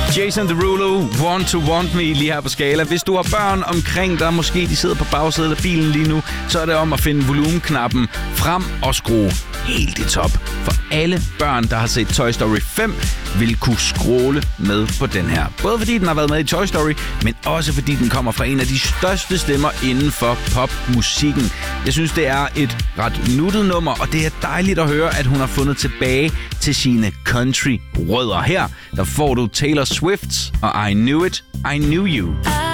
Jason Derulo, Want to Want Me lige her på Skala. Hvis du har børn omkring dig, måske de sidder på bagsædet af bilen lige nu, så er det om at finde volumenknappen frem og skrue helt i top. For alle børn, der har set Toy Story 5, vil kunne scrolle med på den her. Både fordi den har været med i Toy Story, men også fordi den kommer fra en af de største stemmer inden for popmusikken. Jeg synes, det er et ret nuttet nummer, og det er dejligt at høre, at hun har fundet tilbage til sine country-rødder. Her, der får du Taylor Swift og I Knew It, I Knew You.